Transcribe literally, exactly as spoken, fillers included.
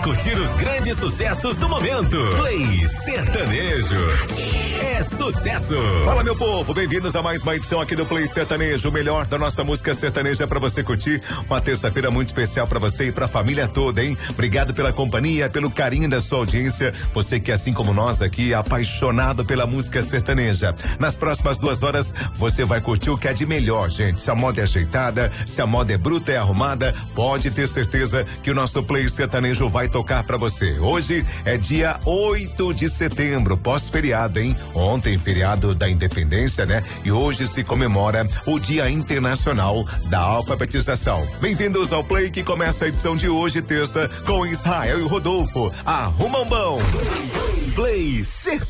curtir os grandes sucessos do momento. Play Sertanejo. É sucesso. Fala, meu povo, bem-vindos a mais uma edição aqui do Play Sertanejo, o melhor da nossa música sertaneja pra você curtir. Uma terça-feira muito especial pra você e pra família toda, hein? Obrigado pela companhia, pelo carinho da sua audiência. Você que, assim como nós aqui, é apaixonado pela música sertaneja. Nas próximas duas horas, você vai curtir o que é de melhor, gente. Se a moda é ajeitada, se a moda é bruta e arrumada, pode ter certeza que o nosso Play Sertanejo vai tocar pra você. Hoje é dia oito de setembro, pós-feriado, hein? Ontem, feriado da Independência, né? E hoje se comemora o Dia Internacional da Alfabetização. Bem-vindos ao Play, que começa a edição de hoje, terça, com Israel e Rodolfo. Arruma um bom. Play Sertanejo.